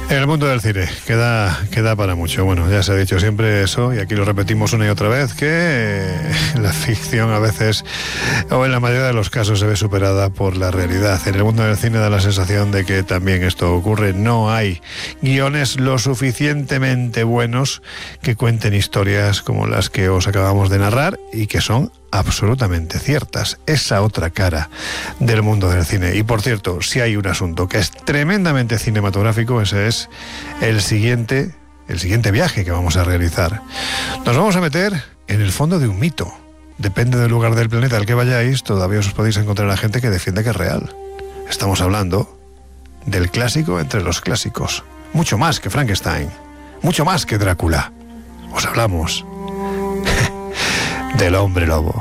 En el mundo del cine queda para mucho. Bueno, ya se ha dicho siempre eso, y aquí lo repetimos una y otra vez, que la ficción a veces, o en la mayoría de los casos, se ve superada por la realidad. En el mundo del cine da la sensación de que también esto ocurre. No hay guiones lo suficientemente buenos que cuenten historias como las que os acabamos de narrar y que son absolutamente ciertas. Esa otra cara del mundo del cine. Y por cierto, si hay un asunto que es tremendamente cinematográfico, ese es el siguiente viaje que vamos a realizar. Nos vamos a meter en el fondo de un mito. Depende del lugar del planeta al que vayáis, todavía os podéis encontrar a gente que defiende que es real. Estamos hablando del clásico entre los clásicos. Mucho más que Frankenstein, mucho más que Drácula. Os hablamos del hombre lobo.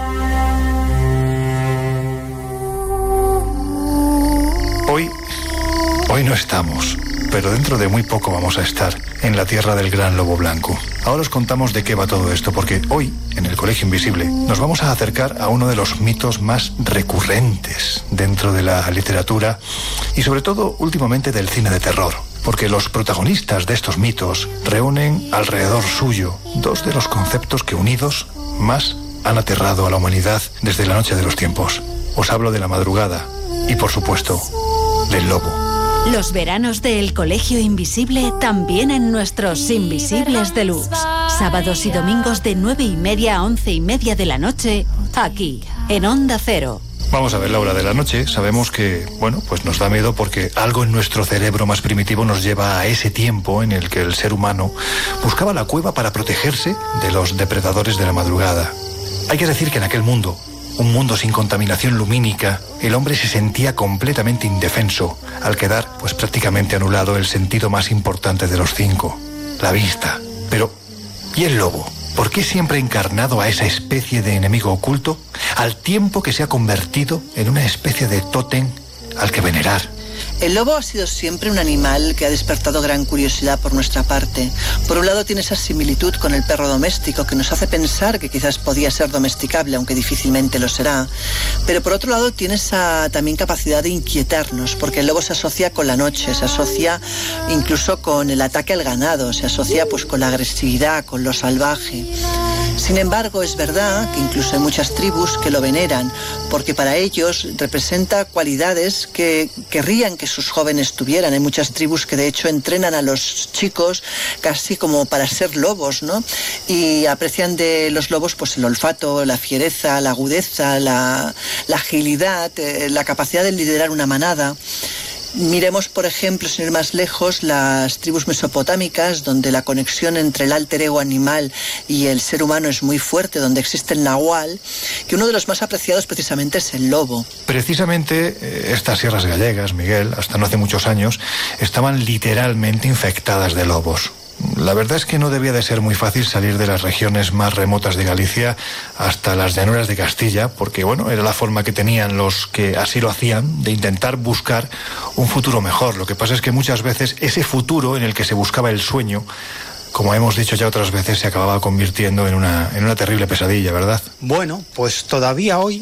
Hoy no estamos, pero dentro de muy poco vamos a estar en la tierra del gran lobo blanco. Ahora os contamos de qué va todo esto, porque hoy, en el Colegio Invisible, nos vamos a acercar a uno de los mitos más recurrentes dentro de la literatura y sobre todo últimamente del cine de terror. Porque los protagonistas de estos mitos reúnen alrededor suyo dos de los conceptos que unidos más han aterrado a la humanidad desde la noche de los tiempos. Os hablo de la madrugada y, por supuesto, del lobo. Los veranos del Colegio Invisible también en nuestros Invisibles Deluxe. Sábados y domingos de 9:30 a 11:30 de la noche, aquí, en Onda Cero. Vamos a ver, Laura, de la noche sabemos que, bueno, pues nos da miedo porque algo en nuestro cerebro más primitivo nos lleva a ese tiempo en el que el ser humano buscaba la cueva para protegerse de los depredadores de la madrugada. Hay que decir que en aquel mundo, un mundo sin contaminación lumínica, el hombre se sentía completamente indefenso al quedar, pues prácticamente anulado el sentido más importante de los 5, la vista. Pero, ¿y el lobo? ¿Por qué siempre ha encarnado a esa especie de enemigo oculto, al tiempo que se ha convertido en una especie de tótem al que venerar? El lobo ha sido siempre un animal que ha despertado gran curiosidad por nuestra parte. Por un lado tiene esa similitud con el perro doméstico que nos hace pensar que quizás podía ser domesticable, aunque difícilmente lo será. Pero por otro lado tiene esa también capacidad de inquietarnos, porque el lobo se asocia con la noche, se asocia incluso con el ataque al ganado, se asocia pues con la agresividad, con lo salvaje. Sin embargo, es verdad que incluso hay muchas tribus que lo veneran, porque para ellos representa cualidades que querrían que sus jóvenes tuvieran. Hay muchas tribus que de hecho entrenan a los chicos casi como para ser lobos, ¿no? Y aprecian de los lobos pues el olfato, la fiereza, la agudeza, la agilidad, la capacidad de liderar una manada. Miremos, por ejemplo, sin ir más lejos, las tribus mesopotámicas, donde la conexión entre el alter ego animal y el ser humano es muy fuerte, donde existe el nahual, que uno de los más apreciados precisamente es el lobo. Precisamente estas sierras gallegas, Miguel, hasta no hace muchos años, estaban literalmente infectadas de lobos. La verdad es que no debía de ser muy fácil salir de las regiones más remotas de Galicia hasta las llanuras de Castilla, porque bueno, era la forma que tenían los que así lo hacían de intentar buscar un futuro mejor. Lo que pasa es que muchas veces ese futuro en el que se buscaba el sueño, como hemos dicho ya otras veces, se acababa convirtiendo en una terrible pesadilla, ¿verdad? Bueno, pues todavía hoy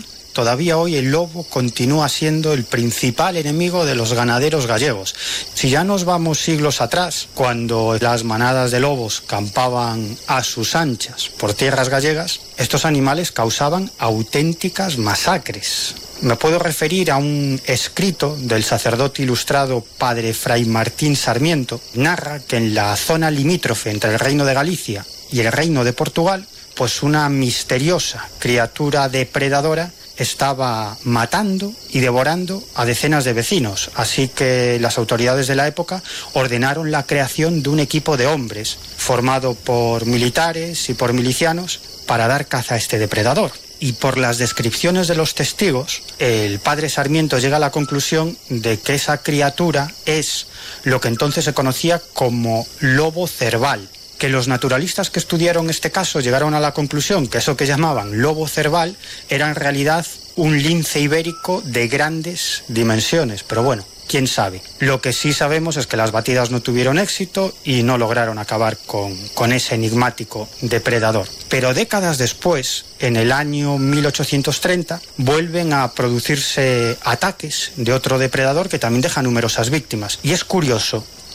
el lobo continúa siendo el principal enemigo de los ganaderos gallegos. Si ya nos vamos siglos atrás, cuando las manadas de lobos campaban a sus anchas por tierras gallegas, estos animales causaban auténticas masacres. Me puedo referir a un escrito del sacerdote ilustrado padre Fray Martín Sarmiento. Narra que en la zona limítrofe entre el Reino de Galicia y el Reino de Portugal, pues una misteriosa criatura depredadora estaba matando y devorando a decenas de vecinos, así que las autoridades de la época ordenaron la creación de un equipo de hombres formado por militares y por milicianos para dar caza a este depredador. Y por las descripciones de los testigos, el padre Sarmiento llega a la conclusión de que esa criatura es lo que entonces se conocía como lobo cerval. Que los naturalistas que estudiaron este caso llegaron a la conclusión que eso que llamaban lobo cerval era en realidad un lince ibérico de grandes dimensiones, pero bueno, quién sabe. Lo que sí sabemos es que las batidas no tuvieron éxito y no lograron acabar con ese enigmático depredador. Pero décadas después, en el año 1830, vuelven a producirse ataques de otro depredador que también deja numerosas víctimas. Y es curioso,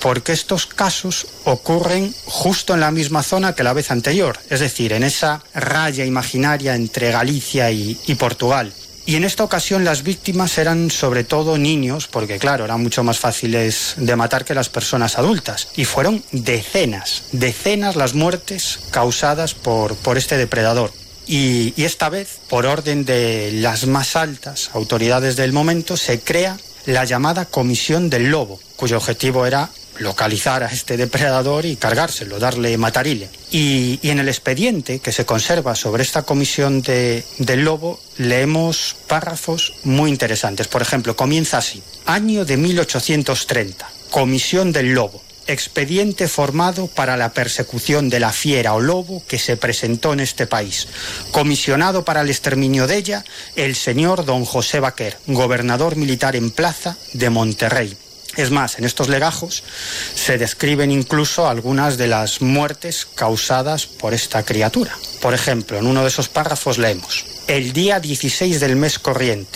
porque estos casos ocurren justo en la misma zona que la vez anterior, es decir, en esa raya imaginaria entre Galicia y Portugal. Y en esta ocasión las víctimas eran sobre todo niños, porque claro, eran mucho más fáciles de matar que las personas adultas. Y fueron decenas las muertes causadas por este depredador. Y esta vez, por orden de las más altas autoridades del momento, se crea la llamada Comisión del Lobo, cuyo objetivo era localizar a este depredador y cargárselo, darle matarile. Y en el expediente que se conserva sobre esta Comisión del Lobo leemos párrafos muy interesantes. Por ejemplo, comienza así: año de 1830, Comisión del Lobo. Expediente formado para la persecución de la fiera o lobo que se presentó en este país. Comisionado para el exterminio de ella, el señor don José Baquer, gobernador militar en plaza de Monterrey. Es más, en estos legajos se describen incluso algunas de las muertes causadas por esta criatura. Por ejemplo, en uno de esos párrafos leemos: el día 16 del mes corriente,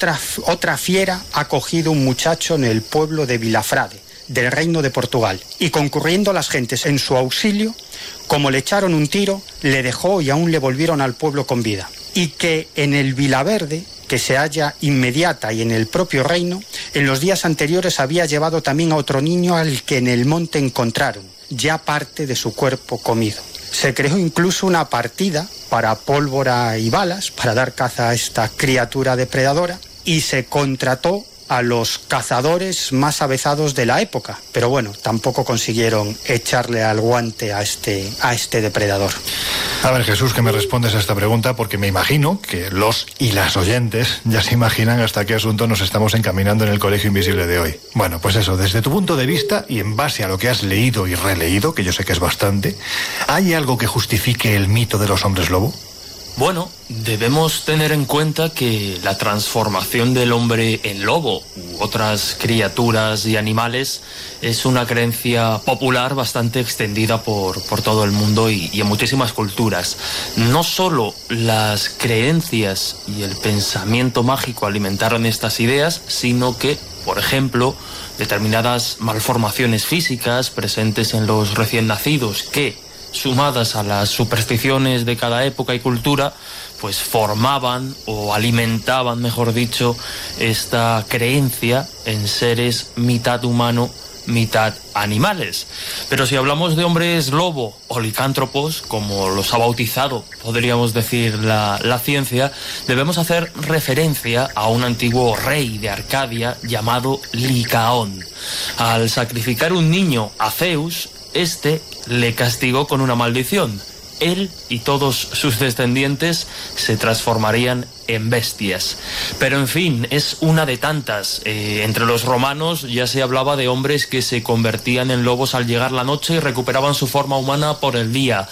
otra fiera ha cogido un muchacho en el pueblo de Vilafrade, del Reino de Portugal, y concurriendo las gentes en su auxilio, como le echaron un tiro, le dejó y aún le volvieron al pueblo con vida. Y que en el Vilaverde, que se halla inmediata y en el propio reino, en los días anteriores había llevado también a otro niño al que en el monte encontraron, ya parte de su cuerpo comido. Se creó incluso una partida para pólvora y balas, para dar caza a esta criatura depredadora, y se contrató a los cazadores más avezados de la época, pero bueno, tampoco consiguieron echarle al guante a este depredador. A ver, Jesús, que me respondes a esta pregunta, porque me imagino que los y las oyentes ya se imaginan hasta qué asunto nos estamos encaminando en el Colegio Invisible de hoy. Bueno, pues eso, desde tu punto de vista y en base a lo que has leído y releído, que yo sé que es bastante, ¿hay algo que justifique el mito de los hombres lobo? Bueno, debemos tener en cuenta que la transformación del hombre en lobo u otras criaturas y animales es una creencia popular bastante extendida por todo el mundo y en muchísimas culturas. No solo las creencias y el pensamiento mágico alimentaron estas ideas, sino que, por ejemplo, determinadas malformaciones físicas presentes en los recién nacidos que, sumadas a las supersticiones de cada época y cultura, pues formaban o alimentaban, mejor dicho, esta creencia en seres mitad humano, mitad animales. Pero si hablamos de hombres lobo o licántropos, como los ha bautizado, podríamos decir, la ciencia, debemos hacer referencia a un antiguo rey de Arcadia llamado Licaón. Al sacrificar un niño a Zeus, este le castigó con una maldición. Él y todos sus descendientes se transformarían en bestias. Pero en fin, es una de tantas. Entre los romanos ya se hablaba de hombres que se convertían en lobos al llegar la noche y recuperaban su forma humana por el día.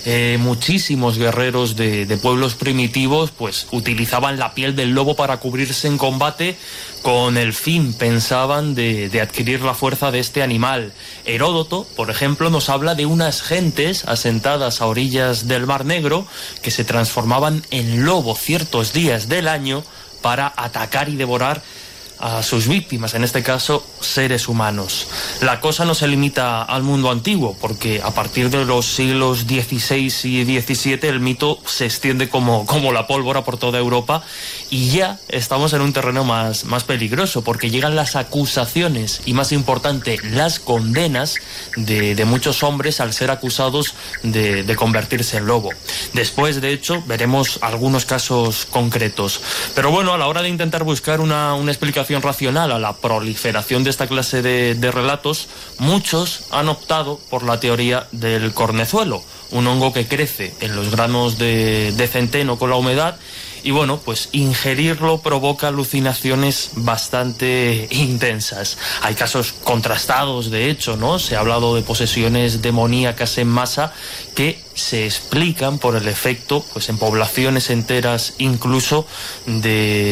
Muchísimos guerreros de pueblos primitivos pues utilizaban la piel del lobo para cubrirse en combate, con el fin, pensaban, de adquirir la fuerza de este animal. Heródoto, por ejemplo, nos habla de unas gentes asentadas a orillas del Mar Negro que se transformaban en lobo ciertos días del año para atacar y devorar a sus víctimas, en este caso seres humanos. La cosa no se limita al mundo antiguo, porque a partir de los siglos XVI y XVII el mito se extiende como la pólvora por toda Europa, y ya estamos en un terreno más peligroso, porque llegan las acusaciones y, más importante, las condenas de muchos hombres al ser acusados de convertirse en lobo. Después, de hecho, veremos algunos casos concretos. Pero bueno, a la hora de intentar buscar una explicación racional a la proliferación de esta clase de relatos, muchos han optado por la teoría del cornezuelo, un hongo que crece en los granos de centeno con la humedad, y bueno, pues ingerirlo provoca alucinaciones bastante intensas. Hay casos contrastados, de hecho, ¿no? Se ha hablado de posesiones demoníacas en masa que se explican por el efecto, pues en poblaciones enteras incluso, de